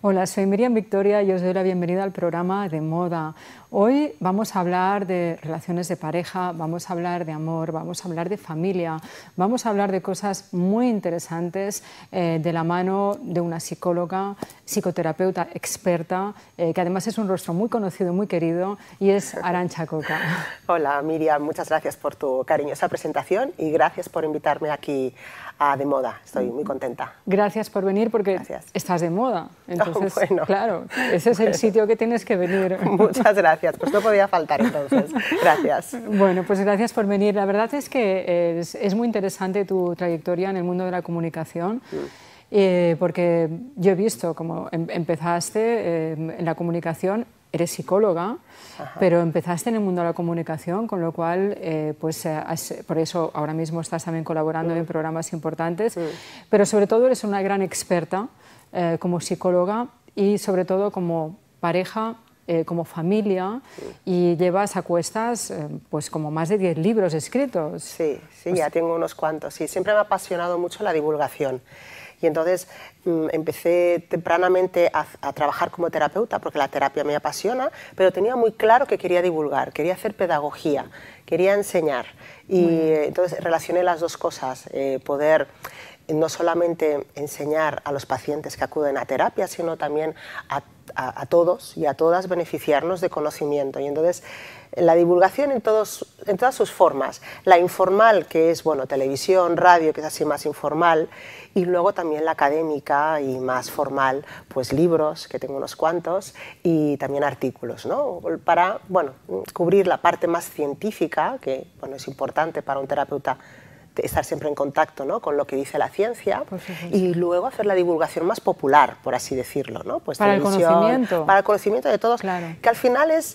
Hola, soy Miriam Victoria y os doy la bienvenida al programa de moda. Hoy vamos a hablar de relaciones de pareja, vamos a hablar de amor, vamos a hablar de familia, vamos a hablar de cosas muy interesantes de la mano de una psicóloga, psicoterapeuta experta, que además es un rostro muy conocido, muy querido, y es Arantxa Coca. Hola Miriam, muchas gracias por tu cariñosa presentación y gracias por invitarme aquí a De Moda. Estoy muy contenta. Gracias por venir porque estás de moda. Entonces, bueno, claro, ese es el sitio que tienes que venir. Muchas gracias, pues no podía faltar entonces. Gracias. Bueno, pues gracias por venir. La verdad es que es muy interesante tu trayectoria en el mundo de la comunicación. Porque yo he visto cómo empezaste en la comunicación, eres psicóloga, pero empezaste en el mundo de la comunicación, con lo cual, por eso ahora mismo estás también colaborando en programas importantes, pero sobre todo eres una gran experta como psicóloga y sobre todo como pareja, como familia, y llevas a cuestas pues como más de 10 libros escritos. Sí, ya tengo unos cuantos. Sí, siempre me ha apasionado mucho la divulgación. Y entonces empecé tempranamente a trabajar como terapeuta, porque la terapia me apasiona, pero tenía muy claro que quería divulgar, quería hacer pedagogía, quería enseñar. Y entonces relacioné las dos cosas, poder no solamente enseñar a los pacientes que acuden a terapia, sino también a todos y a todas beneficiarnos de conocimiento. Y entonces la divulgación en todas sus formas, la informal, que es televisión, radio, que es así más informal, y luego también la académica y más formal, pues libros, que tengo unos cuantos, y también artículos, ¿no? Para cubrir la parte más científica, que es importante para un terapeuta estar siempre en contacto, ¿no?, con lo que dice la ciencia, y luego hacer la divulgación más popular, por así decirlo, ¿no? Pues para el conocimiento. Para el conocimiento de todos, claro, que al final es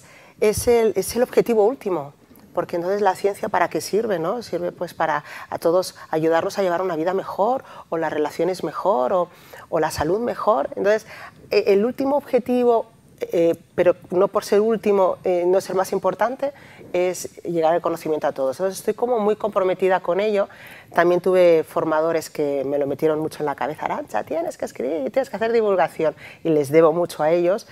el objetivo último, porque entonces la ciencia ¿para qué sirve? ¿No? Sirve pues para a todos ayudarnos a llevar una vida mejor, o las relaciones mejor, o la salud mejor. Entonces el último objetivo, pero no por ser último, no ser más importante, es llegar al conocimiento a todos. Entonces estoy como muy comprometida con ello. También tuve formadores que me lo metieron mucho en la cabeza: Arantxa, tienes que escribir, tienes que hacer divulgación, y les debo mucho a ellos,